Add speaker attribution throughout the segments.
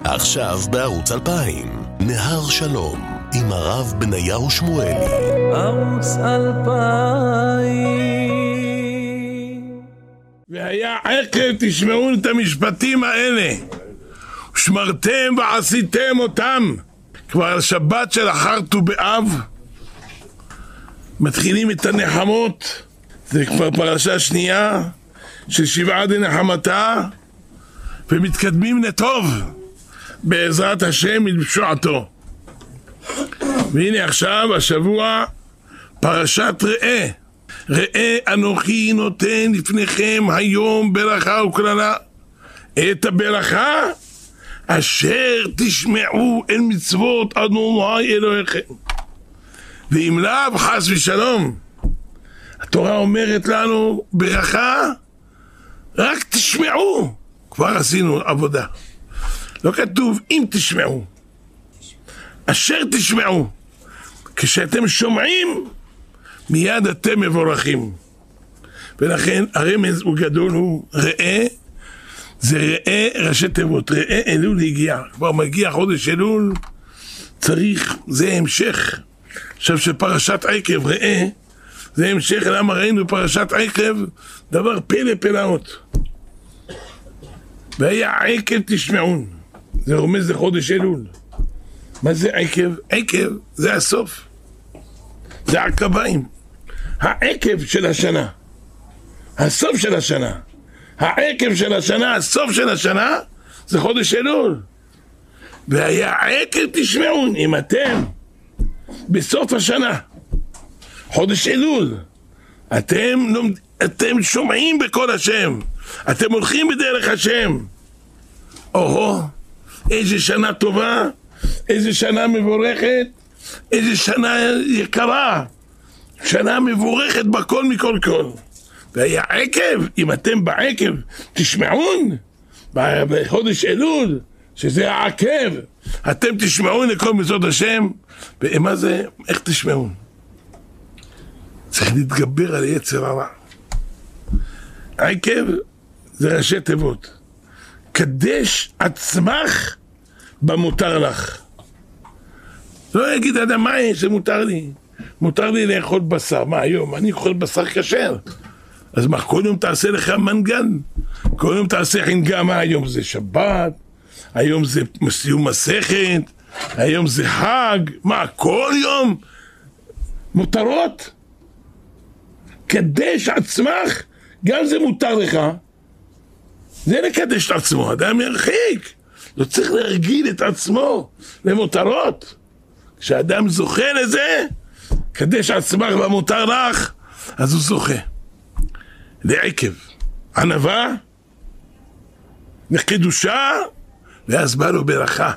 Speaker 1: עכשיו בערוץ 2000, נהר שלום, עם הרב בניהו שמואלי.
Speaker 2: ערוץ 2000.
Speaker 3: והיה עקב תשמעו את המשפטים האלה, שמרתם ועשיתם אותם. כבר השבת של אחר ט"ו באב מתחילים את הנחמות. זה כבר פרשה שנייה של שבעה דנחמתה, ומתקדמים לטוב בעזרת השם ובשועתו. והנה עכשיו השבוע פרשת ראה. ראה אנוכי נותן לפניכם היום ברכה וקללה, את הברכה אשר תשמעו אל מצוות אדוני אלוהיכם, ואם לאו חס ושלום. התורה אומרת לנו ברכה רק תשמעו. כבר עשינו עבודה, לא כתוב אם תשמעו, אשר תשמעו. כשאתם שומעים מיד אתם מבורכים. ולכן הרמז הוא גדול, הוא ראה. זה ראה ראשי תיבות, ראה אלול הגיע, כבר מגיע חודש אלול, צריך, זה המשך. עכשיו שפרשת עקב ראה זה המשך. למה ראינו בפרשת עקב דבר פלא פלאות. והיה עקב תשמעון, זה רומז לחודש אלול. מה זה עקב? עקב זה הסוף, זה עקביים. העקב של השנה, הסוף של השנה, העקב של השנה, הסוף של השנה, זה חודש אלול. והיה עקב תשמעון, אם אתם בסוף השנה, חודש אלול, אתם שומעים בקול השם, אתם הולכים בדרך השם. אוהו, איזה שנה טובה, איזה שנה מבורכת, איזה שנה יקרה, שנה מבורכת בכל מכל כל. והיה עקב, אם אתם בעקב תשמעון, בחודש אלול, שזה העקב, אתם תשמעון לכל מצוות השם. ומה זה, איך תשמעון? צריך להתגבר על יצר הרע. עקב זה ראשי תיבות, קדש עצמך במותר לך. לא יגיד אדם מה זה מותר לי, מותר לי לאכול בשר. מה היום? אני אוכל בשר כשר, אז מה, כל יום תעשה לך מנגן? כל יום תעשה חנגה? מה היום? זה שבת, היום זה סיום מסכת, היום זה חג. מה, כל יום מותרות? קדש עצמך, גם זה מותר לך. זה לקדש את עצמו, אדם ירחיק, לא צריך להרגיל את עצמו למותרות. כשאדם זוכה לזה, קדש עצמך במותר לך, אז הוא זוכה לעקב, ענווה לקדושה, ואז בא לו ברכה.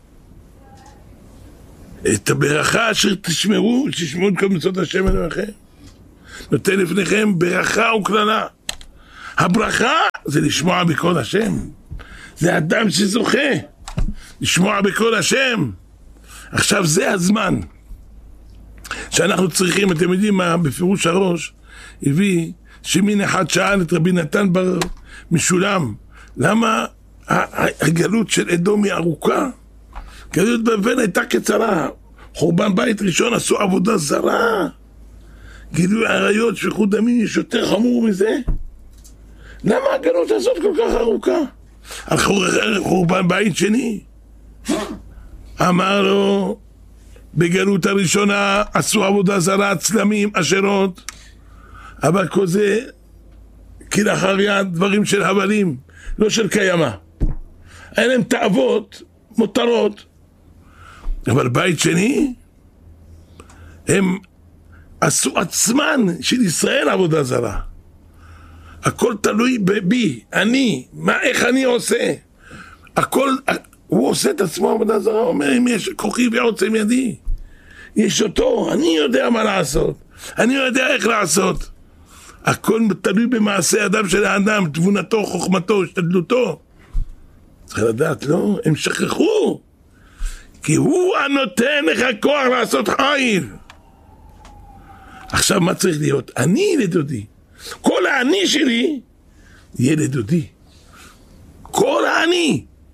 Speaker 3: את הברכה אשר תשמעו את כל מצוות השם אלוהיכם, נותן לפניכם ברכה וקללה. הברכה זה לשמוע בקול השם, זה אדם שזוכה לשמוע בקול השם. עכשיו זה הזמן שאנחנו צריכים. אתם יודעים מה בפירוש הראש הביא, שמין אחד שאל את רבי נתן בר משולם, למה הגלות של אדום היא ארוכה? גלות בבל הייתה קצרה, חורבן בית ראשון עשו עבודה זרה, גילוי עריות, שפיכות דמים, יש יותר חמור מזה? למה הגלות הזאת כל כך ארוכה? על חורבן בית שני אמר לו, בגלות הראשונה עשו עבודה זרה, צלמים, אשרות, אבל כל זה כלאחר יד, דברים של הבלים, לא של קיימה. אין להם תאוות מותרות. אבל בית שני הם עשו עצמן של ישראל עבודה זרה. הכל תלוי בי, אני, איך אני עושה. הכל, הוא עושה את עצמו עבודה זרה. הוא אומר, אם יש כוחי ועוצם ידי, יש אותו, אני יודע מה לעשות, אני יודע איך לעשות. הכל תלוי במעשה אדם של האדם, תבונתו, חוכמתו, השתדלותו. צריך לדעת, לא, הם שכחו, כי הוא הנותן לך כוח לעשות חיל. עכשיו מה צריך להיות? אני לדודי, כל האני שלי יהיה לדודי. כל האני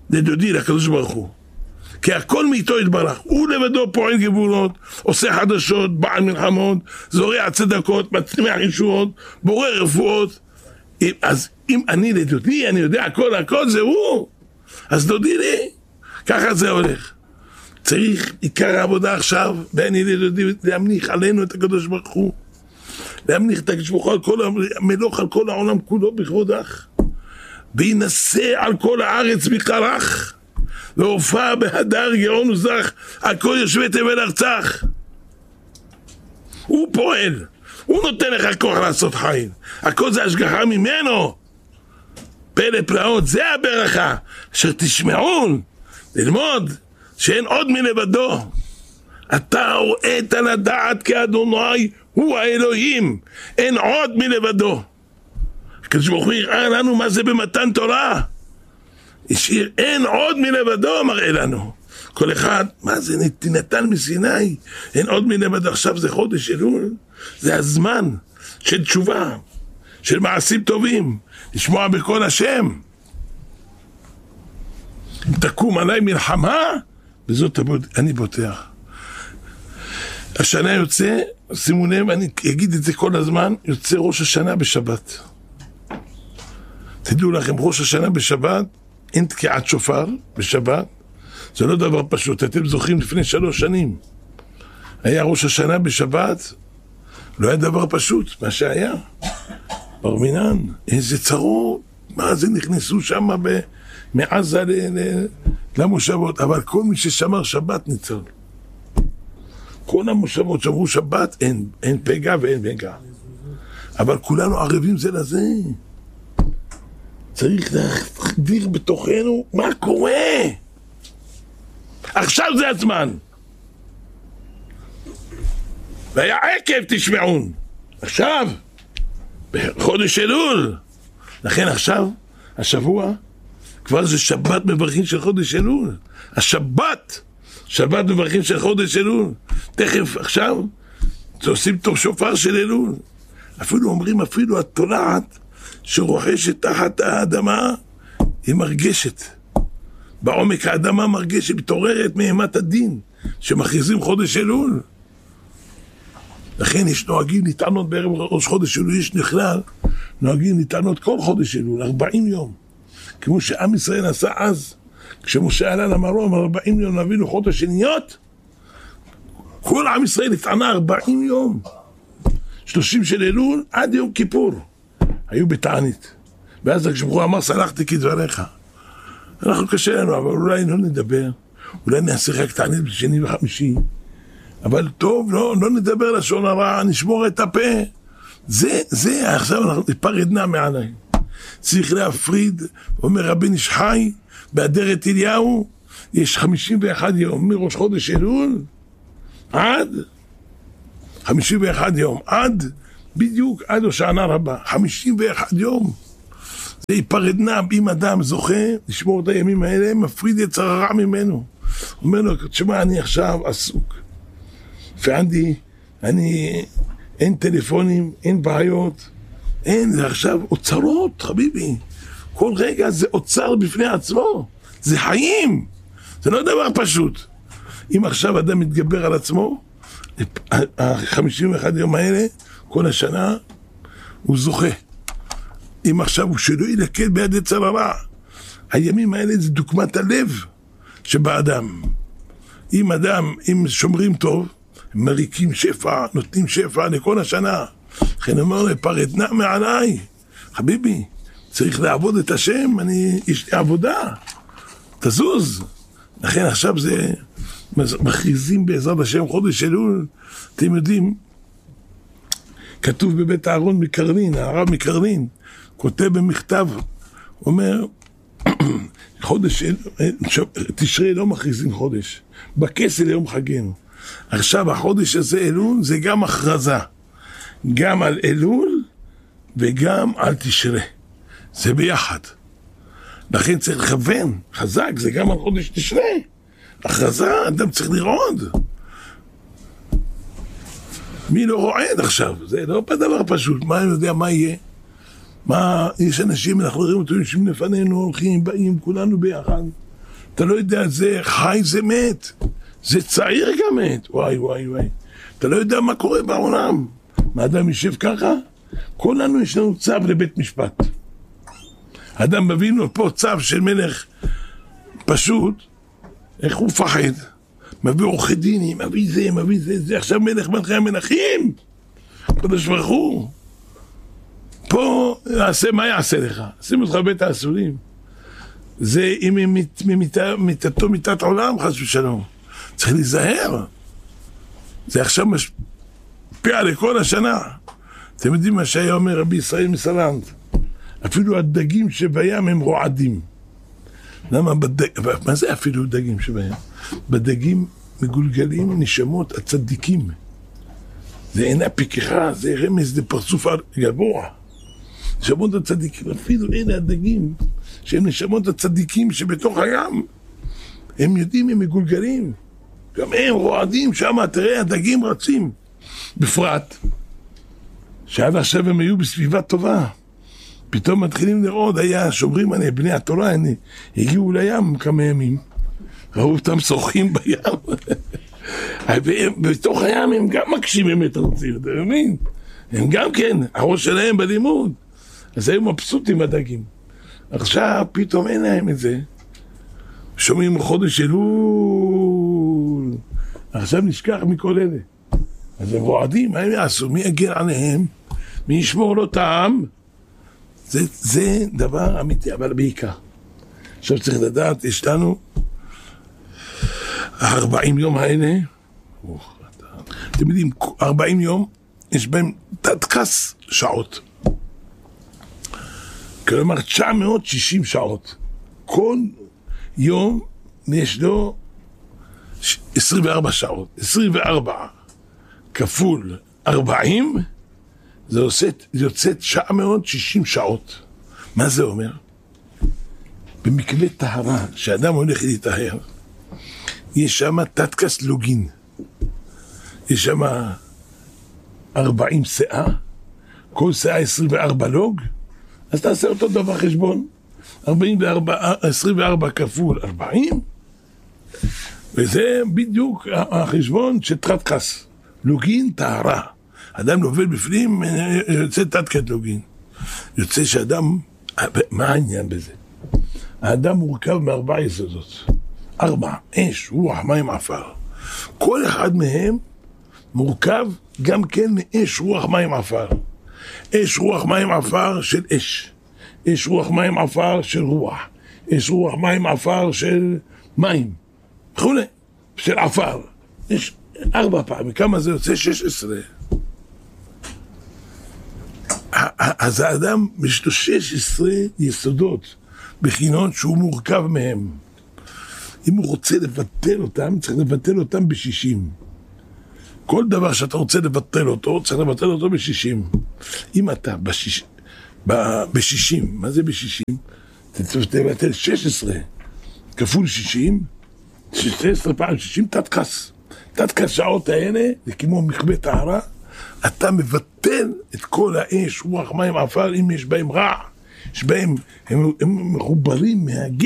Speaker 3: לדודי, לקדוש ברוך הוא. כי הכל מאיתו יתברך. הוא לבדו פועל גבולות, עושה חדשות, בעל מלחמות, זורע צדקות, מצמיח ישועות, בורא רפואות. אז אם אני לדודי, אני יודע הכל זה הוא. אז דודי לי, ככה זה הולך. צריך עיקר העבודה עכשיו, ואני לדודי, להמליך עלינו את הקדוש ברוך הוא. להמליך את הקדוש ברוך הוא על כל המלוך, על כל העולם כולו בכבודך. וינשא על כל הארץ בכרך. והופע בהדר גאון וזך על כל יושבי תבל ארצך. הוא פועל, הוא נותן לך כוח לעשות חיל, הכל זה השגחה ממנו. פלא פלאות, זה הברכה אשר תשמעון, ללמוד שאין עוד מלבדו. אתה רואת על הדעת כאדוני הוא האלוהים, אין עוד מלבדו. הקדוש ברוך הוא יראה לנו מה זה במתן תורה. השאיר, אין עוד מלבדו, מראה לנו. כל אחד, מה זה נתן מסיני? אין עוד מלבדו. עכשיו זה חודש אלול, זה הזמן של תשובה, של מעשים טובים, לשמוע בקול השם. אם תקום עליי מלחמה, וזאת אני בוטח. השנה יוצא, שימו לב, אני אגיד את זה כל הזמן, יוצא ראש השנה בשבת. תדעו לכם, ראש השנה בשבת, אין תקיעת שופר בשבת, זה לא דבר פשוט. אתם זוכרים לפני 3 שנים היה ראש השנה בשבת, לא היה דבר פשוט מה שהיה בר מינן, איזה צרות, מה זה נכנסו שם מעזה למושבות, אבל כל מי ששמר שבת ניצל. כל המושבות שמרו שבת, אין פגע ואין פגע, אבל כולנו ערבים זה לזה. צריך להחדיר בתוכנו מה קורה. עכשיו זה הזמן. והיה עקב תשמעון. עכשיו, בחודש אלול. לכן עכשיו, השבוע, כבר זה שבת מברכים של חודש אלול. השבת, שבת מברכים של חודש אלול. תכף עכשיו, עושים תוך שופר של אלול. אפילו אומרים, אפילו התולעת, שרוחשת תחת האדמה, היא מרגשת. בעומק האדמה מרגשת, מתעוררת מאימת הדין, שמכריזים חודש אלול. לכן יש נוהגים לטענות בערב ראש חודש אלול, יש נכלל, נוהגים לטענות כל חודש אלול, 40 יום. כמו שעם ישראל עשה אז, כשמשה עלה למרום, 40 יום נביא לו חודש שניות, כל עם ישראל התענה 40 יום. 30 של אלול עד יום כיפור. היו בתענית. ואז כשברוך אמר, סלחתי כדבריך. אנחנו קשה לנו, אבל אולי לא נדבר. אולי נעשה רק תענית בשני וחמישי. אבל טוב, לא נדבר לשון הרע, נשמור את הפה. זה, עכשיו אנחנו ניפרדנה מעליי. צריך להפריד, אומר רבי נשחי, באדרת אליהו, יש 51 יום, מראש חודש אלול, עד 51 יום, עד בדיוק עד הושענא רבה, 51 יום. זה ייפרדנה, אם אדם זוכה לשמור את הימים האלה, מפריד יצר הרע ממנו. אומר לו, תשמע, אני עכשיו עסוק. וענדי, אין טלפונים, אין בעיות, אין, זה עכשיו אוצרות, חביבי. כל רגע זה אוצר בפני עצמו. זה חיים. זה לא דבר פשוט. אם עכשיו אדם מתגבר על עצמו, 51 יום האלה, כל השנה הוא זוכה. אם עכשיו הוא שלא ילקט ביד יצר הרע, הימים האלה זה דוגמת הלב שבאדם. אם שומרים טוב, מריקים שפע, נותנים שפע לכל השנה. לכן אומר לו, פרדנה מעליי. חביבי, צריך לעבוד את השם, יש לי עבודה. תזוז. לכן עכשיו זה מכריזים בעזרת השם חודש אלול. אתם יודעים, כתוב בבית אהרון מקרלין, הרב מקרלין, כותב במכתב, אומר, חודש, תשרי לא מכריזים חודש, בכסל ליום חגנו. עכשיו החודש הזה אלול זה גם הכרזה, גם על אלול וגם על תשרי. זה ביחד. לכן צריך לכוון, חזק, זה גם על חודש תשרי. הכרזה, אדם צריך לרעוד. מי לא רועד עכשיו? זה לא דבר פשוט. מה אני יודע מה יהיה? יש אנשים, אנחנו רואים אותו, יושבים לפנינו, הולכים, באים, כולנו ביחד. אתה לא יודע, זה חי, זה מת. זה צעיר גם מת. וואי, וואי, וואי. אתה לא יודע מה קורה בעולם. מה אדם יישב ככה? כולנו יש לנו צו לבית משפט. אדם מביא לו פה צו של מלך פשוט, איך הוא פחד? מביא עורכי דינים, מביא זה, זה עכשיו מלך מלכי המלכים. קדוש ברוך הוא. פה, מה יעשה לך? שים אותך בית האסורים. זה אם מיתתו מיתת עולם, חס ושלום. צריך להיזהר. זה עכשיו משפיע לכל השנה. אתם יודעים מה שהיה אומר רבי ישראל מסלנט? אפילו הדגים שבים הם רועדים. למה מה זה אפילו דגים שבים? בדגים מגולגלים נשמות הצדיקים. זה אינה פיקחה, זה רמז לפרצוף גבוה. נשמות הצדיקים, אפילו אלה הדגים שהם נשמות הצדיקים שבתוך הים. הם יודעים, הם מגולגלים. גם הם רועדים שם, תראה, הדגים רצים. בפרט, שעד עכשיו הם היו בסביבה טובה. פתאום מתחילים לראות, היה שומרים עליהם, בני התורה, הגיעו לים כמה ימים. ראו אותם שוחים בים. בתוך הים הם גם מקשיבים את הרוצים, אתה מבין? הם גם כן, הראש שלהם בלימוד. אז היו מבסוטים הדגים. עכשיו פתאום אין להם את זה. שומעים חודש אלול. עכשיו נשכח מכל אלה. אז הם רועדים, מה הם יעשו? מי יגן עליהם? מי ישמור לו טעם? זה דבר אמיתי, אבל בעיקר. עכשיו צריך לדעת, יש לנו 40 יום האלה. אתם יודעים, 40 יום, יש בהם תת-קס שעות. כלומר, 960 שעות. כל יום יש לו 24 שעות. 24 כפול 40, זה יוצא 960 שעות. מה זה אומר? במקווה טהרה, שאדם הולך להיטהר, יש שם תת-קס לוגין. יש שם 40 שאה, כל שאה 24 לוג, אז תעשה אותו דבר חשבון. 24 כפול 40, וזה בדיוק החשבון של תת-קס. לוגין טהרה. אדם נובל בפנים, יוצא תת-קס לוגין. יוצא שאדם, מה העניין בזה? האדם מורכב מ4 יסודות. 4, אש, רוח, מים, עפר. כל אחד מהם מורכב גם כן מאש, רוח, מים, עפר. אש, רוח, מים, עפר של אש. אש, רוח, מים, עפר של רוח. אש, רוח, מים, עפר של מים. וכולי, של עפר. יש 4 פעמים, כמה זה יוצא? 16. אז האדם יש לו 16 יסודות, בחינות שהוא מורכב מהם. אם הוא רוצה לבטל אותם, צריך לבטל אותם ב60. כל דבר שאתה רוצה לבטל אותו, צריך לבטל אותו ב60. אם אתה ב60, מה זה ב60? תבטל 16 כפול 60, 16 פעם 60, תת-קס. תת-קס שעות האלה, זה כמו מקווה טהרה, אתה מבטל את כל האש, רוח, מים, עפר, אם יש בהם רע, יש בהם, הם מחוברים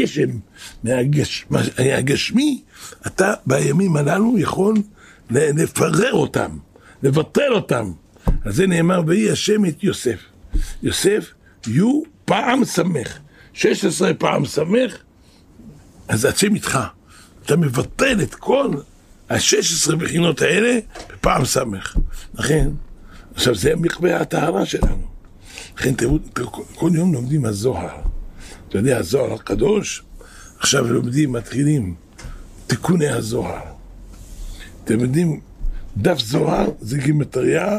Speaker 3: מהגשמי, אתה בימים הללו יכול לפרר אותם, לבטל אותם. אז זה נאמר, ויהי השם את יוסף. יוסף, יהיו פעם שמח. 16 פעם שמח, אז השם איתך. אתה מבטל את כל ה16 בחינות האלה בפעם שמח. לכן, עכשיו זה המקווה הטהרה שלנו. לכן כל יום לומדים הזוהר. אתה יודע, הזוהר הקדוש, עכשיו לומדים, מתחילים תיקוני הזוהר. אתם יודעים, דף זוהר זה גימטריה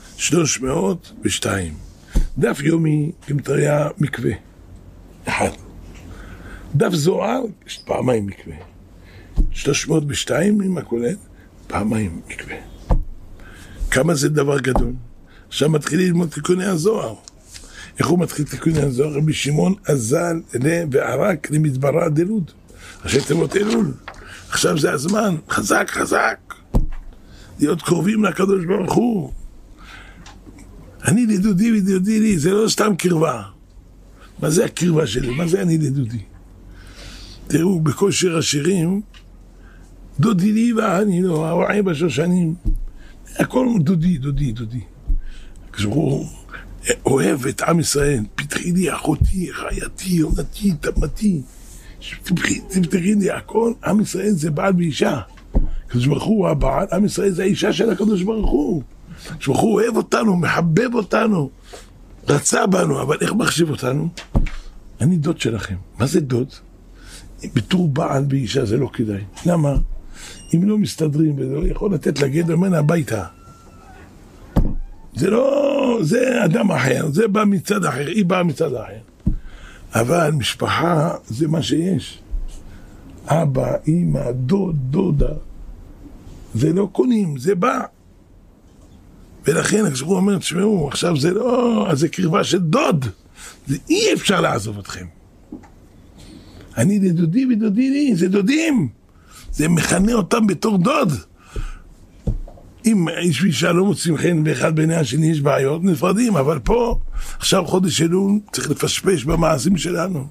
Speaker 3: 302. דף יומי גימטריה מקווה. 1. דף זוהר, יש פעמיים מקווה. 302 עם הכולל, פעמיים מקווה. כמה זה דבר גדול. עכשיו מתחיל ללמוד תיקוני הזוהר. איך הוא מתחיל תיקוני הזוהר? רבי שמעון אזל וערק למדברה דלוד. ראשי תיבות אלול. עכשיו זה הזמן, חזק, חזק. להיות קרובים לקדוש ברוך הוא. אני לדודי ודודי לי, זה לא סתם קרבה. מה זה הקרבה שלי? מה זה אני לדודי? תראו, בכל שיר השירים, דודי לי ואני לא, הרועי בשושנים, הכל דודי, דודי, דודי. כשהוא אוהב את עם ישראל, פתחי לי אחותי, חייתי, יונתי, תמתי, תפתחי לי הכל, עם ישראל זה בעל ואישה. הקדוש ברוך הוא הבעל, עם ישראל זה האישה של הקדוש ברוך הוא. הקדוש ברוך הוא אוהב אותנו, מחבב אותנו, רצה בנו, אבל איך מחשיב אותנו? אני דוד שלכם. מה זה דוד? בתור בעל ואישה זה לא כדאי. למה? אם לא מסתדרים ולא יכול לתת לגדר ממנה הביתה. זה לא, זה אדם אחר, זה בא מצד אחר, היא באה מצד אחר. אבל משפחה זה מה שיש. אבא, אמא, דוד, דודה. זה לא קונים, זה בא. ולכן כשהוא אומר, תשמעו, עכשיו זה לא, אז זה קרבה של דוד. זה אי אפשר לעזוב אתכם. אני לדודי ודודי לי, זה דודים. זה מכנה אותם בתור דוד. אם איש ואישה לא מוצאים חן באחד בעיני השני, יש בעיות, נפרדים, אבל פה, עכשיו חודש אלול, צריך לפשפש במעשים שלנו.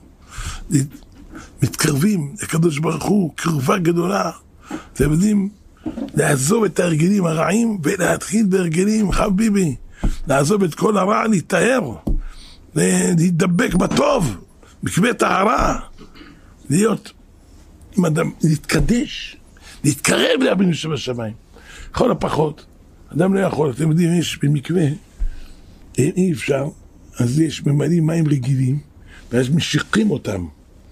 Speaker 3: מתקרבים לקדוש ברוך הוא, קרבה גדולה. אתם יודעים, לעזוב את ההרגלים הרעים ולהתחיל בהרגלים, חביבי, לעזוב את כל הרע, להתאר, להתדבק בטוב, מקווה טהרה, להיות עם אדם, להתקדש, להתקרב לאבינו שבשמיים. לכל הפחות, אדם לא יכול, אתם יודעים, יש במקווה, אי אפשר, אז יש ממלאים מים רגילים, ואז משיכים אותם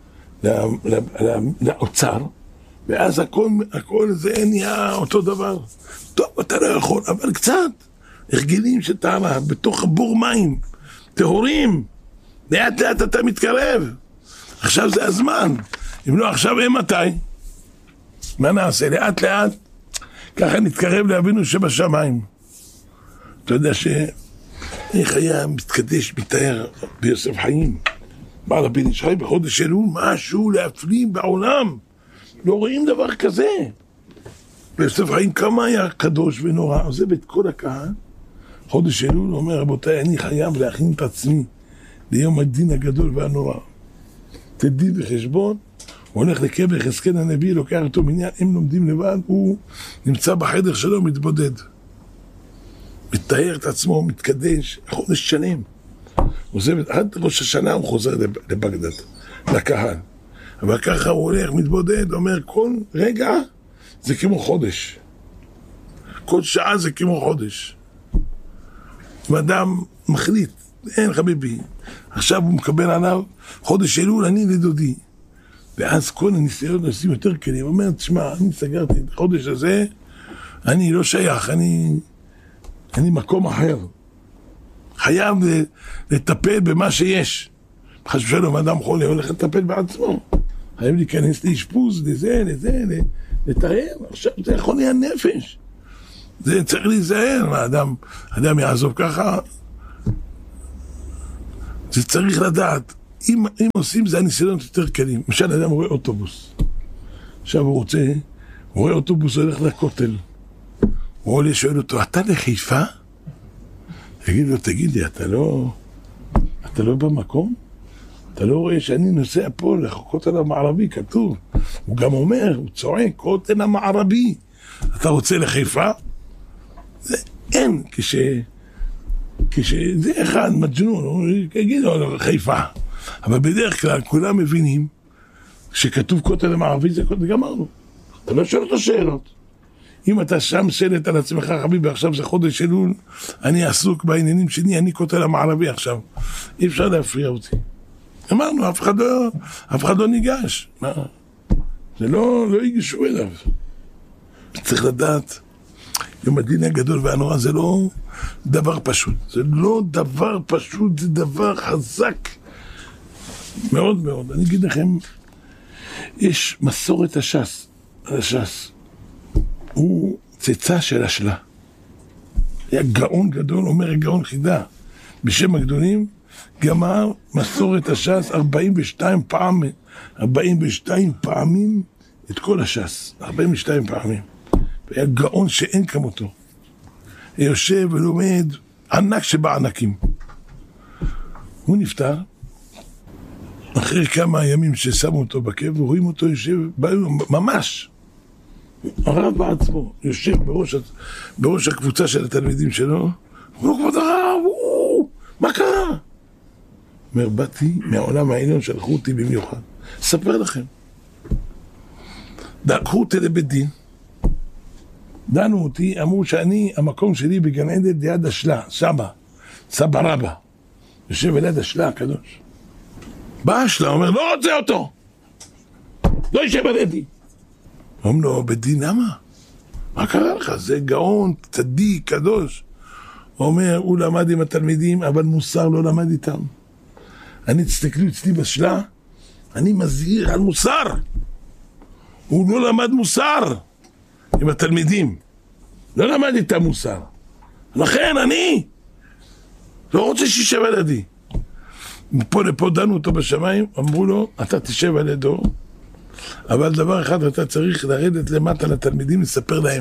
Speaker 3: לאוצר, ואז הכל זה נהיה אותו דבר. טוב, אתה לא יכול, אבל קצת, הרגלים של טהרה, בתוך בור מים, טהורים, לאט לאט אתה מתקרב. עכשיו זה הזמן. אם לא, עכשיו אין מתי. מה נעשה? לאט לאט, ככה נתקרב לאבינו שבשמיים. אתה יודע איך היה מתקדש, מתאר ביוסף חיים. בעל הבן איש חי בחודש אלול, משהו להפליא בעולם. לא רואים דבר כזה. ביוסף חיים כמה היה קדוש ונורא, עוזב את כל הקהל. חודש אלול אומר, רבותיי, אני חייב להכין את עצמי ליום הדין הגדול והנורא. תדעי בחשבון, הוא הולך לקבר יחזקאל הנביא, לוקח אותו מניין, הם לומדים לבד, הוא נמצא בחדר שלו, מתבודד. מתאר את עצמו, מתקדש, חודש שלם. עד ראש השנה הוא חוזר לבגדד, לקהל. אבל ככה הוא הולך, מתבודד, אומר, כל רגע זה כמו חודש. כל שעה זה כמו חודש. אם אדם מחליט, אין חביבי, עכשיו הוא מקבל עליו, חודש אלול אני לדודי. ואז כל הניסיון עושים יותר כלים. הוא אומר, תשמע, אני סגרתי את החודש הזה, אני לא שייך, אני מקום אחר. חייב לטפל במה שיש. חשב שלום, אדם חולה, הולך לטפל בעצמו. חייב להיכנס לאשפוז, לזה, לתאר. עכשיו זה יכול להיות נפש. זה צריך להיזהר, אדם יעזוב ככה. זה צריך לדעת. אם עושים זה הניסיונות יותר קלים. למשל, אדם רואה אוטובוס. עכשיו הוא רואה אוטובוס, הולך לכותל. הוא עולה, שואל אותו, אתה לחיפה? תגיד לו, תגידי, אתה לא במקום? אתה לא רואה שאני נוסע פה לכותל המערבי, כתוב. הוא גם אומר, הוא צועק, כותל המערבי. אתה רוצה לחיפה? אין, כשזה אחד מג'נון, הוא יגיד לו חיפה. אבל בדרך כלל כולם מבינים שכתוב כותל המערבי זה כותל, גמרנו. אתה לא שואל אותו שאלות. אם אתה שם שלט על עצמך, חביבי, עכשיו זה חודש אלול, אני עסוק בעניינים שלי, אני כותל המערבי עכשיו. אי אפשר להפריע אותי. אמרנו, אף אחד לא ניגש. מה? זה לא ייגשו אליו. צריך לדעת, יום הדין הגדול והנורא זה לא דבר פשוט. זה לא דבר פשוט, זה דבר חזק. מאוד מאוד. אני אגיד לכם, יש מסורת הש"ס. הוא צאצא של השלה. היה גאון גדול, אומר גאון חידה. בשם הגדולים, גמר מסורת הש"ס 42 פעמים את כל הש"ס. 42 פעמים. והיה גאון שאין כמותו. יושב ולומד ענק שבענקים. הוא נפטר. אחרי כמה ימים ששמו אותו בקבר, רואים אותו יושב, ממש, הרב בעצמו, יושב בראש הקבוצה של התלמידים שלו, אמרו, כבוד הרב, מה קרה? אומר, באתי מהעולם העליון, שלחו אותי במיוחד. אספר לכם. לקחו אותי לבית דין, דנו אותי, אמרו שאני, המקום שלי בגן עדן ליד השלה, סבא רבא. יושב ליד השלה הקדוש. בא השלה, אומר, לא רוצה אותו. לא ישב על ידי. אומרים לו, בית דין, למה? מה קרה לך? זה גאון, צדיק, קדוש. הוא אומר, הוא למד עם התלמידים, אבל מוסר לא למד איתם. אני תסתכלו אצלי בשלה, אני מזהיר על מוסר. הוא לא למד מוסר עם התלמידים. לא למד איתם מוסר. לכן אני לא רוצה שישב על ידי. מפה לפה דנו אותו בשמיים, אמרו לו, אתה תשב על ידו, אבל דבר אחד אתה צריך לרדת למטה לתלמידים, לספר להם.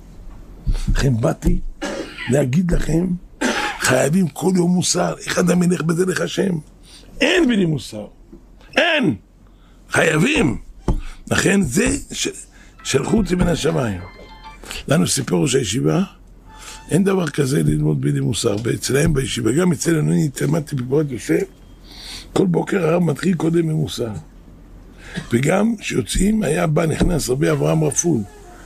Speaker 3: לכן באתי להגיד לכם, חייבים כל יום מוסר, אחד המלך בדרך השם. אין בלי מוסר. אין. חייבים. לכן זה שלחו אותי בין השמיים. לנו סיפר ראש הישיבה, אין דבר כזה ללמוד בלי מוסר. אצלהם בישיבה, גם אצלנו אני התלמדתי בפורת יוסף, כל בוקר הרב מתחיל קודם ממוסר. וגם שיוצאים, היה בא נכנס רבי אברהם רפול.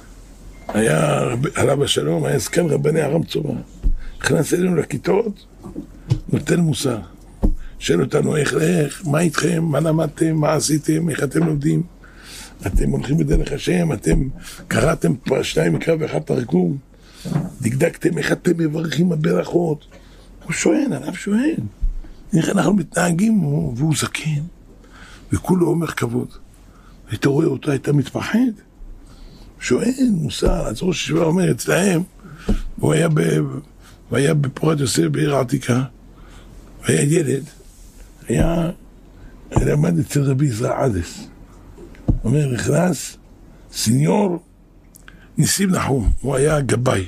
Speaker 3: היה עליו השלום, היה זקן רבני ארם צובא. נכנס אלינו לכיתות, נותן מוסר. שואל אותנו איך, מה איתכם, מה למדתם, מה עשיתם, איך אתם לומדים. אתם הולכים בדרך השם, אתם קראתם שניים מקרא ואחד תרגום, דקדקתם איך אתם מברכים הברכות. הוא שואל, הרב שואל, איך אנחנו מתנהגים, והוא זקן, וכולו אומר כבוד. היית רואה אותו, היית מתפחד. שואל, מוסר, אז ראש הישיבה אומר, אצלהם, הוא היה בפורת יוסף בעיר העתיקה, היה ילד, היה למד אצל רבי ישראל עדס. אומר, נכנס, סניור ניסים נחום, הוא היה גבאי.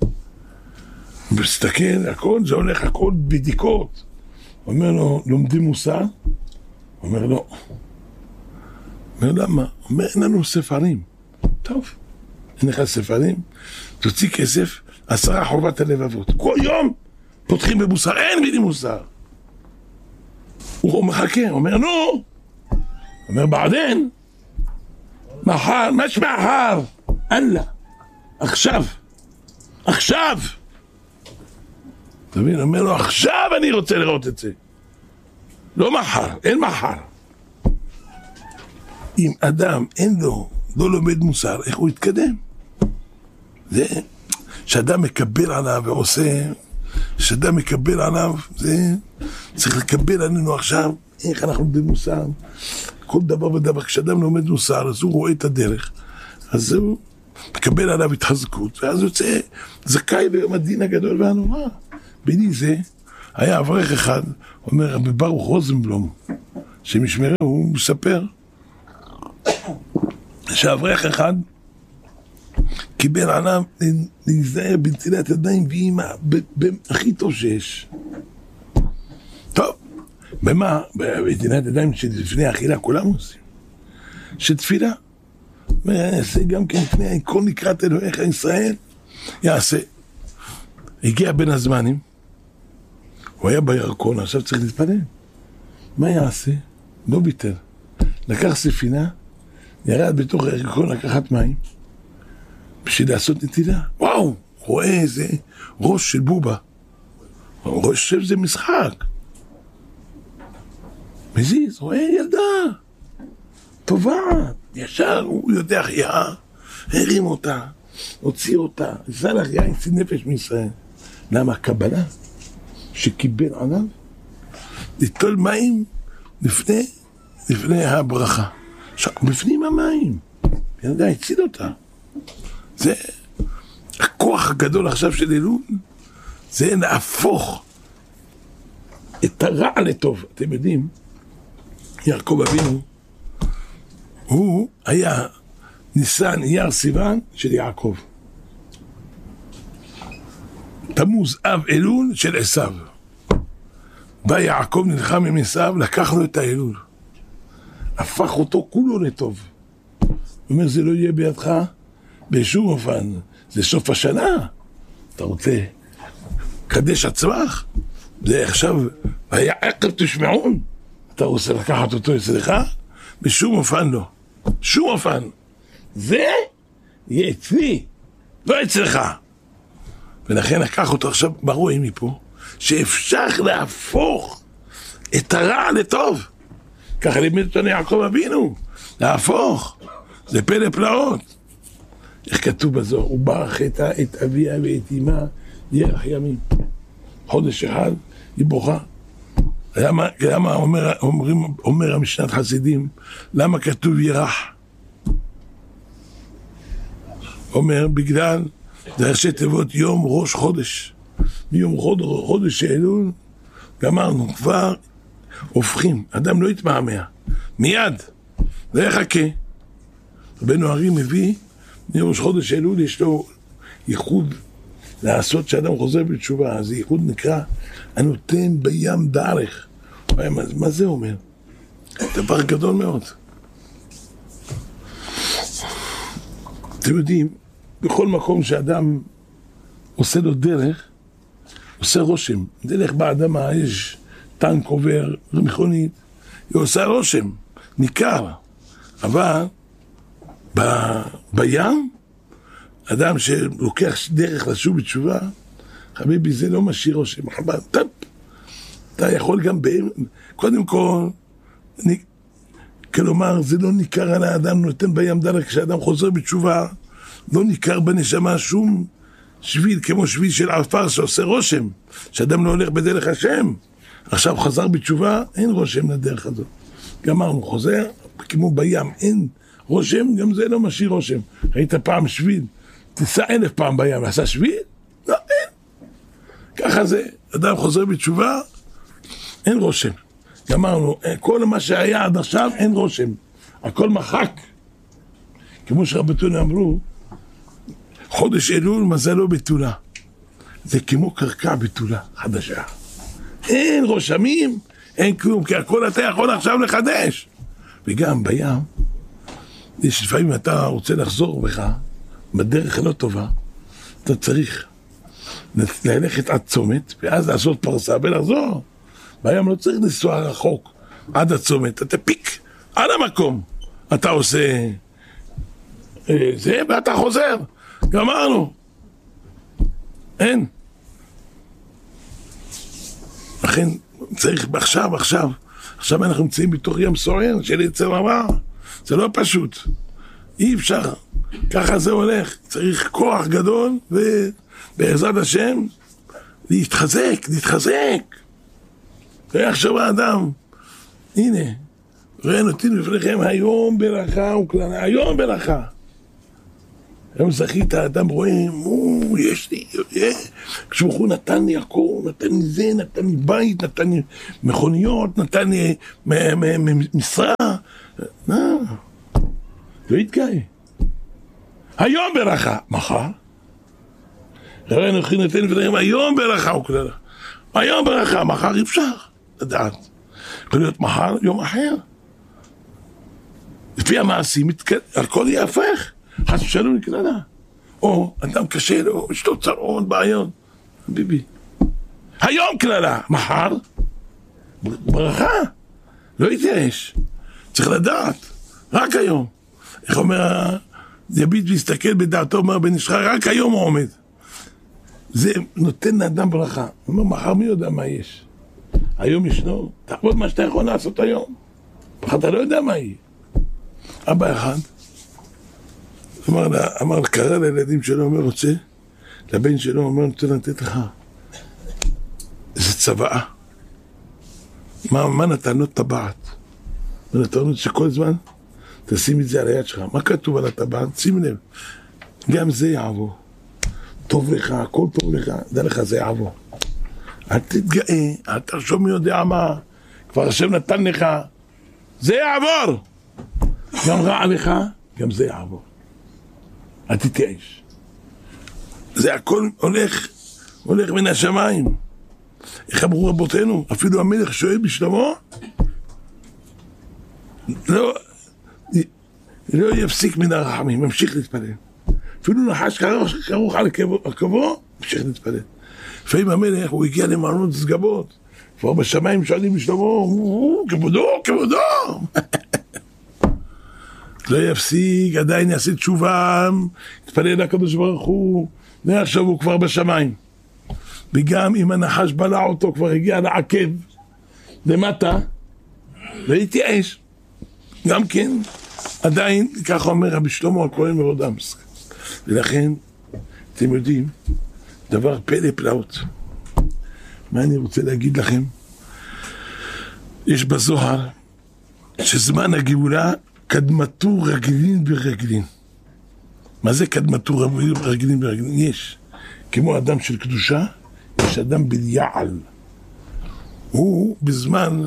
Speaker 3: מסתכל, הכל, זה הולך הכל בדיקות. אומר לו, לומדים מוסר? אומר לו, אומר למה? אומר, אין לנו ספרים. טוב, אין לך ספרים? תוציא כסף, 10 חובת הלבבות. כל יום פותחים במוסר, אין בלי מוסר. הוא מחכה, אומר, נו! אומר, בעדין, מחר, מש מחר, אללה, עכשיו, עכשיו. תבין, אומר לו, עכשיו אני רוצה לראות את זה. לא מחר, אין מחר. אם אדם אין לו, לא לומד מוסר, איך הוא יתקדם? זה, שאדם מקבל עליו ועושה, שאדם מקבל עליו, זה צריך לקבל עלינו עכשיו, איך אנחנו לומדים מוסר. כל דבר ודבר, כשאדם לומד מוסר, אז הוא רואה את הדרך, אז הוא מקבל עליו התחזקות, ואז הוא יוצא זכאי ביום הדין הגדול והנורא. בלי זה, היה אברך אחד, אומר רבי ברוך רוזנבלום, שמשמרה הוא מספר, שאברך אחד קיבל עליו להיזהר בנטילת ידיים ואימא, הכי טוב שיש. טוב, במה? בנטילת ידיים שלפני האכילה כולם עושים. שתפילה, יעשה גם כן לפני כל נקראת אלוהיך ישראל, יעשה. הגיע בין הזמנים, הוא היה בירקון, עכשיו צריך להתפלל. מה יעשה? לא ביטל. לקח ספינה, ירד בתוך הירקון לקחת מים, בשביל לעשות נטילה. וואו, רואה איזה ראש של בובה. הוא חושב שזה משחק. מזיז, רואה ילדה. טובה. ישר הוא יודע חיה, הרים אותה, הוציא אותה, עשה לך יין צי נפש מישראל. למה? הקבלה שקיבל עליו ליטול מים לפני הברכה. עכשיו, בפנים המים. ילדה הציל אותה. זה הכוח הגדול עכשיו של אלול, זה להפוך את הרע לטוב. אתם יודעים, יעקב אבינו, הוא היה ניסן אייר סיוון של יעקב. תמוז אב אלול של עשיו. בא יעקב נלחם עם עשיו, לקח לו את האלול. הפך אותו כולו לטוב. הוא אומר, זה לא יהיה בידך בשום אופן, זה סוף השנה. אתה רוצה קדש עצמך? זה עכשיו, היה עקב תשמעון. אתה רוצה לקחת אותו אצלך? בשום אופן לא. שום אופן. זה יהיה אצלי, לא אצלך. ולכן לקח אותו עכשיו, מה רואים מפה? שאפשר להפוך את הרע לטוב. ככה לימד אותנו יעקב אבינו, להפוך. זה פלא פלאות. איך כתוב בזוהר? הוא ברך את אביה ואת אמה ירח ימים. חודש אחד היא בוכה. למה אומר המשנת חסידים, למה כתוב ירח? אומר, בגלל זה ראשי תיבות יום ראש חודש. ביום חודש אלול גמרנו, כבר הופכים, אדם לא יתמהמה, מיד, לא יחכה. רבנו הרי מביא, ראש חודש אלול יש לו ייחוד לעשות שאדם חוזר בתשובה, אז ייחוד נקרא הנותן בים דרך. מה זה אומר? דבר גדול מאוד. אתם יודעים, בכל מקום שאדם עושה לו דרך, עושה רושם. דרך באדמה יש טנק עובר, מכונית, היא עושה רושם, ניכר. אבל בים, אדם שלוקח דרך לשוב בתשובה, חביבי, זה לא משאיר רושם. אתה יכול גם קודם כל, כלומר, זה לא ניכר על האדם, נותן בים דרך, כשאדם חוזר בתשובה, לא ניכר בנשמה שום שביל, כמו שביל של עפר שעושה רושם, שאדם לא הולך בדרך השם. עכשיו חזר בתשובה, אין רושם לדרך הזאת. גמרנו, חוזר, כמו בים, אין רושם, גם זה לא משאיר רושם. ראית פעם שביל, תיסע 1000 פעם בים, עשה שביל? לא, אין. ככה זה, אדם חוזר בתשובה, אין רושם. גמרנו, כל מה שהיה עד עכשיו, אין רושם. הכל מחק. כמו שרבותינו אמרו, חודש אלול מזלו בתולה. זה כמו קרקע בתולה חדשה. אין רושמים, אין כלום, כי הכל אתה יכול עכשיו לחדש. וגם בים, יש לפעמים אתה רוצה לחזור בך, בדרך לא טובה, אתה צריך ללכת עד צומת, ואז לעשות פרסה ולחזור. בים לא צריך לנסוע רחוק עד הצומת, אתה פיק על המקום. אתה עושה זה ואתה חוזר. גמרנו. אין. לכן צריך עכשיו אנחנו נמצאים בתוך ים סוער של יצר הרע. זה לא פשוט. אי אפשר. ככה זה הולך. צריך כוח גדול ובעזרת השם להתחזק. תראה עכשיו האדם. הנה. ראה נותנים לפניכם היום ברכה וכלנה. היום ברכה. היום זכית, האדם רואה, יש לי, כשבחור נתן לי הכל, נתן לי זה, נתן לי בית, נתן לי מכוניות, נתן לי משרה. לא יתגאה. היום ברכה, מחר. ראה נוכחי נתן לפניכם, היום ברכה וכלנה. היום ברכה, מחר אי אפשר לדעת. יכול להיות מחר, יום אחר. לפי המעשים, הכל יהפך. חס ושלום לקללה. או אדם קשה לו, יש לו צרות, בעיות. ביבי. היום קללה, מחר ברכה. לא יתייאש. צריך לדעת. רק היום. איך אומר, יביט ויסתכל בדעתו, אומר בן איש חי, רק היום הוא עומד. זה נותן לאדם ברכה. הוא אומר, מחר מי יודע מה יש? היום ישנו, תעבוד מה שאתה יכול לעשות היום. אתה לא יודע מה יהיה. אבא אחד, אמר, קרא לילדים שלו, אומר, רוצה, לבן שלו, אומר, רוצה לתת לך. זה צבאה. מה נתן לו? טבעת. ונתן לו שכל זמן, תשים את זה על היד שלך. מה כתוב על הטבעת? שים לב. גם זה יעבור. טוב לך, הכל טוב לך, דע לך, זה יעבור. אל תתגאה, אל תרשום מי יודע מה. כבר השם נתן לך. זה יעבור. גם רע לך, גם זה יעבור. אל תתייאש. זה הכל הולך מן השמיים. איך אמרו רבותינו? אפילו המלך שואל בשלמה, לא יפסיק מן הרחמים, ממשיך להתפלל. אפילו נחש כרוך על עקבו, ממשיך להתפלל. לפעמים המלך, הוא הגיע למעלות סגבות, כבר בשמיים שואלים לשלמה, כבודו, כבודו. לא יפסיק, עדיין יעשה תשובה, יתפלל לקדוש ברוך הוא, ועכשיו הוא כבר בשמיים. וגם אם הנחש בלע אותו, כבר הגיע לעקב, למטה, והתייאש. גם כן, עדיין, ככה אומר רבי שלמה הכהן מרודנסק. ולכן, אתם יודעים, דבר פלא פלאות. מה אני רוצה להגיד לכם? יש בזוהר, שזמן הגאולה, קדמתו רגלין ברגלין. מה זה קדמתו רגלין ברגלין? יש. כמו אדם של קדושה, יש אדם בליעל. הוא בזמן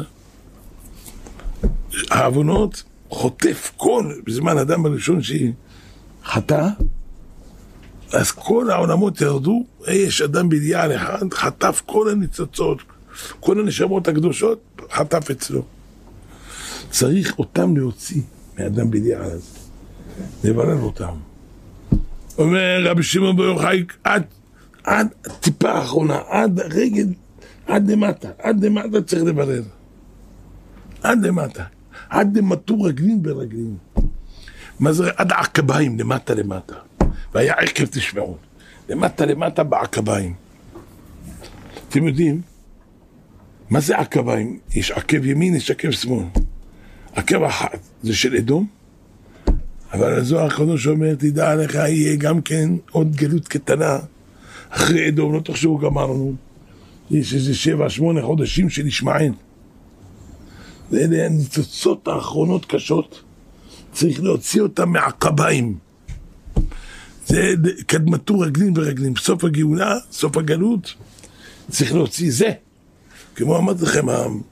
Speaker 3: העוונות חוטף כל, בזמן אדם הראשון שחטא, אז כל העולמות ירדו, יש אדם בליעל אחד, חטף כל הניצוצות, כל הנשמות הקדושות, חטף אצלו. צריך אותם להוציא מאדם בליעל הזה, לברר אותם. אומר רבי שמעון בר יוחאי, עד טיפה האחרונה, עד הרגל, עד למטה צריך לברר. עד למטה. עד למטו רגלין ברגלין. מה זה? עד העקביים, למטה. והיה עקב תשמעו. למטה בעקביים. אתם יודעים, מה זה עקביים? יש עקב ימין, יש עקב שמאל. עקב אחת זה של אדום, אבל הזוהר הקדוש אומר, תדע לך, יהיה גם כן עוד גלות קטנה אחרי אדום, לא תחשבו גמרנו. יש איזה 7-8 חודשים של ישמעאל. ואלה הניצוצות האחרונות קשות, צריך להוציא אותם מעקביים. זה קדמתו רגלין ברגלין. בסוף הגאולה, סוף הגלות, צריך להוציא זה. כמו אמרתי לכם,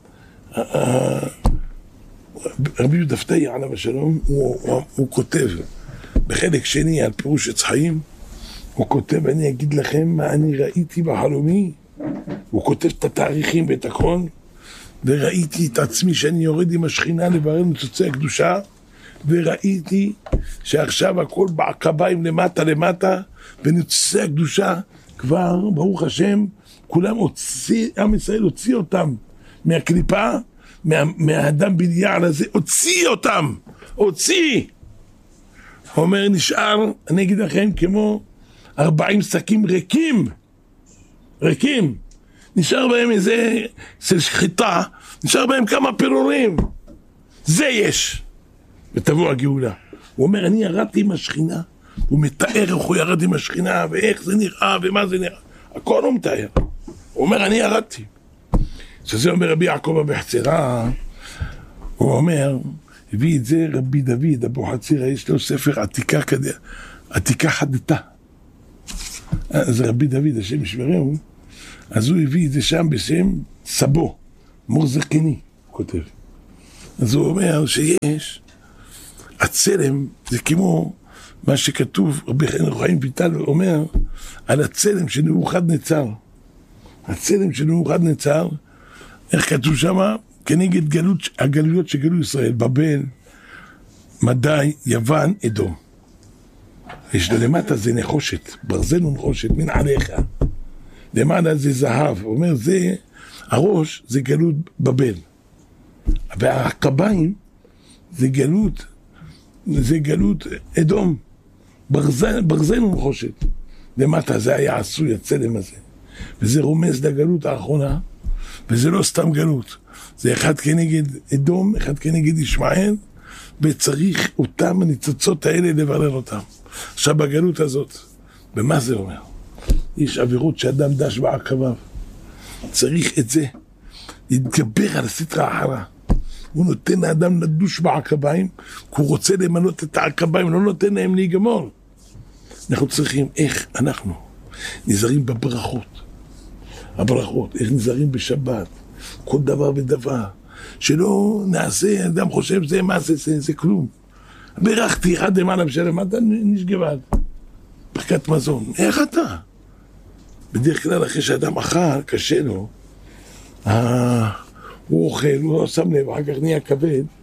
Speaker 3: רבי יהודה פתאי עליו השלום, הוא כותב בחלק שני על פירוש עץ חיים, הוא כותב, אני אגיד לכם מה אני ראיתי בחלומי, הוא כותב את התאריכים ואת הכל, וראיתי את עצמי שאני יורד עם השכינה לברר ניצוצי הקדושה, וראיתי שעכשיו הכל בעקביים למטה, וניצוצי הקדושה כבר, ברוך השם, כולם עם ישראל הוציא אותם מהקליפה, מהאדם בליעל הזה, הוציא אותם, הוציא. אומר, נשאר, אני אגיד לכם, כמו 40 שקים ריקים. נשאר בהם איזה של שחיטה, נשאר בהם כמה פירורים. זה יש. ותבוא הגאולה. הוא אומר, אני ירדתי עם השכינה, הוא מתאר איך הוא ירד עם השכינה, ואיך זה נראה, ומה זה נראה. הכל הוא מתאר. הוא אומר, אני ירדתי. שזה אומר רבי יעקב אבוחצירא, הוא אומר, הביא את זה רבי דוד אבוחצירא, יש לו ספר עתיקה חדתה. זה רבי דוד, השם ישמרהו, אז הוא הביא את זה שם בשם סבו, מור זקני, הוא כותב. אז הוא אומר שיש, הצלם זה כמו מה שכתוב, רבי חיים ויטל אומר, על הצלם של נבוכדנצר. הצלם של נבוכדנצר, איך כתוב שם? כנגד הגלויות שגלו ישראל, בבל, מדי, יוון, אדום. יש לו למטה זה נחושת, ברזל ונחושת, מן עליך. למעלה זה זהב, הוא אומר, זה, הראש זה גלות בבל. והעקביים זה גלות אדום, ברזל ונחושת. למטה זה היה עשוי הצלם הזה. וזה רומז לגלות האחרונה, וזה לא סתם גלות. זה אחד כנגד אדום, אחד כנגד ישמעאל, וצריך אותם הניצוצות האלה לברר אותם. עכשיו בגלות הזאת, במה זה אומר? יש עבירות שאדם דש בעקביו. צריך את זה, להתגבר על הסטרה האחרה. הוא נותן לאדם לדוש בעקביים, כי הוא רוצה למנות את העקביים, לא נותן להם להיגמור. אנחנו צריכים, איך אנחנו נזהרים בברכות. הברכות, איך נזהרים בשבת, כל דבר ודבר. שלא נעשה, אדם חושב זה מה זה כלום. ברכתי אחד למעלה בשלם, אתה נשגבד. ברכת מזון, איך אתה? בדרך כלל אחרי שאדם אכל, קשה לו, הוא אוכל, הוא לא שם לב, אחר כך נהיה כבד,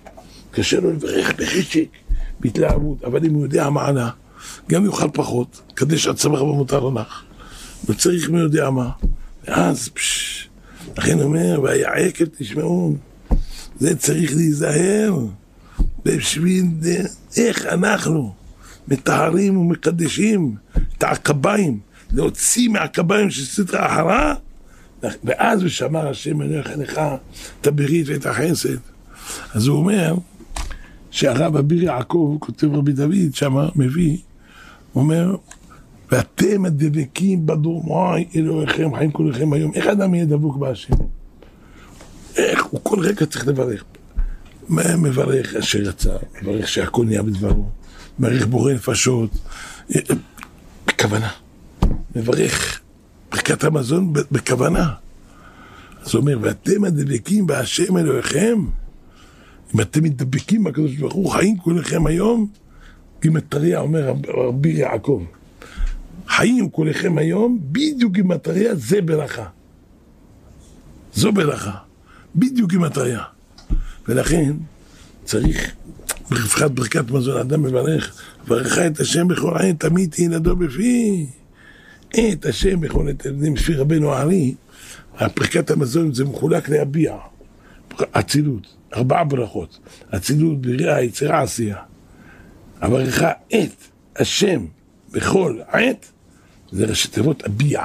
Speaker 3: קשה לו לברך בחשק, בהתלהבות, אבל אם הוא יודע מעלה, גם יאכל פחות, כדי שהצמח במותר הנח. וצריך מי יודע מה. ואז, לכן הוא אומר, והיעקב תשמעו, זה צריך להיזהר, בשביל איך אנחנו מטהרים ומקדשים את העקביים, להוציא מהעקביים של סטרא אחרא, ואז הוא שמר השם אלוהיך לך את הברית ואת החסד. אז הוא אומר שהרב אביר יעקב, כותב רבי דוד שמה, מביא, הוא אומר, ואתם הדבקים בדורמי אלוהיכם חיים כולכם היום. איך אדם יהיה דבוק בהשם? איך? הוא כל רגע צריך לברך. מברך אשר רצה, מברך שהכל נהיה בדברו, מברך בורא נפשות, בכוונה. מברך ברכת המזון בכוונה. אז הוא אומר, ואתם הדבקים בהשם אלוהיכם, אם אתם מתדבקים בקדוש ברוך הוא, חיים כולכם היום, גימטריה, אומר רבי יעקב, חיים כולכם היום, בדיוק גימטריה, זה ברכה. זו ברכה. בדיוק גימטריה. ולכן צריך ברווחת ברכת מזון, אדם מברך, ברכה את השם בכל עת, תמיד תהיה ידו בפי. את השם בכל עת, לפי רבנו הארי, ברכת המזון זה מחולק להביע. אצילות, 4 ברכות. אצילות, בריאה, יצירה, עשייה. הברכה את השם בכל עת, זה ראשי תיבות אביע.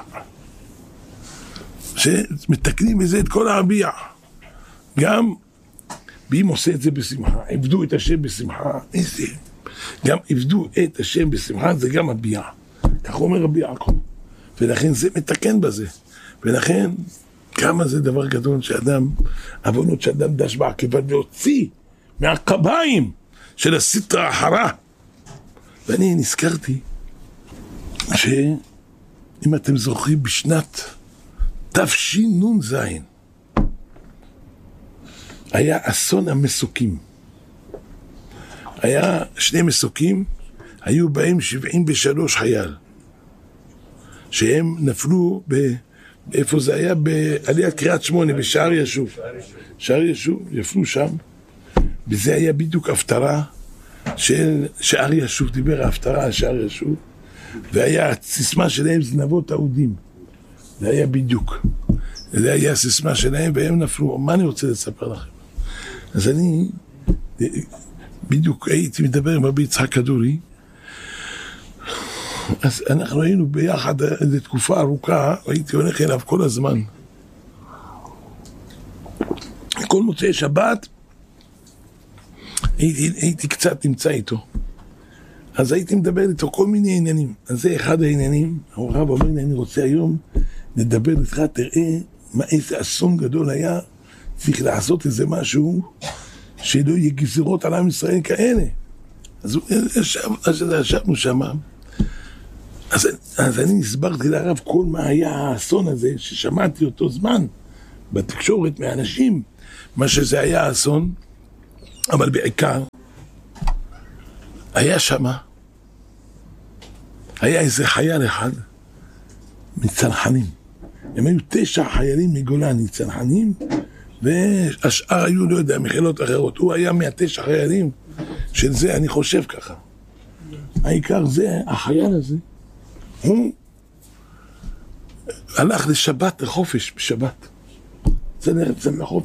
Speaker 3: שמתקנים בזה את כל האביע. גם ואם עושה את זה בשמחה, עבדו את השם בשמחה, איזה? גם עבדו את השם בשמחה, זה גם הביע. כך אומר רבי יעקב. ולכן זה מתקן בזה. ולכן, כמה זה דבר גדול שאדם, עוונות שאדם דש בעקבה, להוציא מהקביים של הסטרא אחרא. ואני נזכרתי שאם אתם זוכרים בשנת תשנ"ז, היה אסון המסוקים. היה 2 מסוקים, היו בהם 73 חייל, שהם נפלו איפה זה היה? בעליית קריית שמונה, בשער ישוב. שער ישוב, יפלו שם, וזה היה בדיוק הפטרה של שער ישוב, דיבר ההפטרה על שער ישוב, והיה הסיסמה שלהם זנבות אהודים. זה היה בדיוק. זה היה הסיסמה שלהם, והם נפלו. מה אני רוצה לספר לכם? אז אני בדיוק הייתי מדבר עם רבי יצחק כדורי, אז אנחנו היינו ביחד איזו תקופה ארוכה, הייתי הולך אליו כל הזמן. כל מוצאי שבת הייתי קצת נמצא איתו. אז הייתי מדבר איתו כל מיני עניינים. אז זה אחד העניינים, הרב אומר לי, אני רוצה היום לדבר איתך, תראה איזה אסון גדול היה, צריך לעשות איזה משהו שלא יהיה גזירות על עם ישראל כאלה. אז ישבנו שם. אז אני הסברתי לרב כל מה היה האסון הזה, ששמעתי אותו זמן בתקשורת מאנשים, מה שזה היה האסון, אבל בעיקר היה שמה, היה איזה חייל אחד מצנחנים. הם היו 9 חיילים מגולני, צנחנים, והשאר היו, לא יודע, מחילות אחרות. הוא היה מה9 חיילים של זה, אני חושב ככה. העיקר זה, החייל הזה, הוא הלך לשבת, לחופש בשבת. זה לחופש.